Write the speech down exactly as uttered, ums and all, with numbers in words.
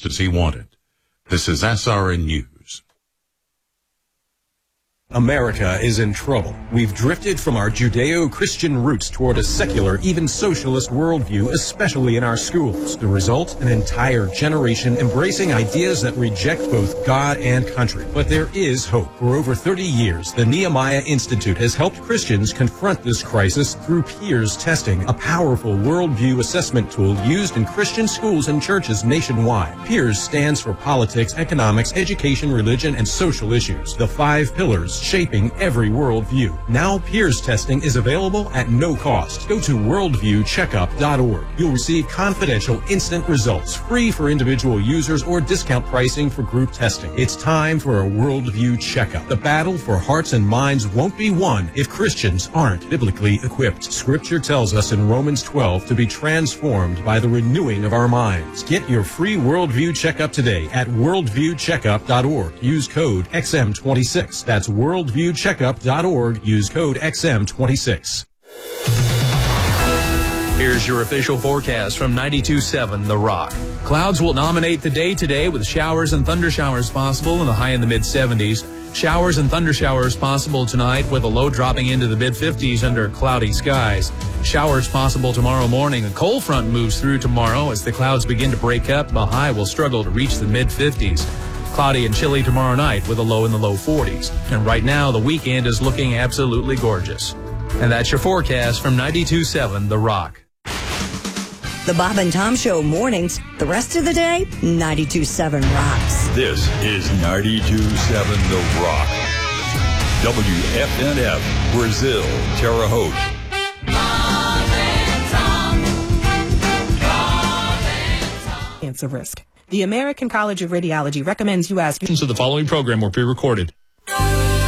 just as he wanted. This is S R N News. America is in trouble. We've drifted from our Judeo-Christian roots toward a secular, even socialist worldview, especially in our schools. The result? An entire generation embracing ideas that reject both God and country. But there is hope. For over thirty years, the Nehemiah Institute has helped Christians confront this crisis through peers testing, a powerful worldview assessment tool used in Christian schools and churches nationwide. Peers stands for politics, economics, education, religion, and social issues. The five pillars shaping every worldview. Now peers testing is available at no cost. Go to worldview checkup dot org. You'll receive confidential instant results, free for individual users or discount pricing for group testing. It's time for a worldview checkup. The battle for hearts and minds won't be won if Christians aren't biblically equipped. Scripture tells us in Romans twelve to be transformed by the renewing of our minds. Get your free worldview checkup today at worldview checkup dot org. Use code X M twenty-six. That's worldview checkup dot org. Use code X M twenty-six. Here's your official forecast from ninety-two point seven The Rock. Clouds will dominate the day today with showers and thunder showers possible and a high in the mid seventies. Showers and thunder showers possible tonight with a low dropping into the mid fifties under cloudy skies. Showers possible tomorrow morning. A cold front moves through tomorrow as the clouds begin to break up. The high will struggle to reach the mid fifties. Cloudy and chilly tomorrow night with a low in the low forties. And right now, the weekend is looking absolutely gorgeous. And that's your forecast from ninety-two point seven The Rock. The Bob and Tom Show mornings. The rest of the day, ninety-two point seven rocks. This is ninety-two point seven The Rock. W F N F, Brazil, Terre Haute. Bob and Tom. Bob and Tom. Cancer risk. The American College of Radiology recommends you ask. So the following program will be recorded.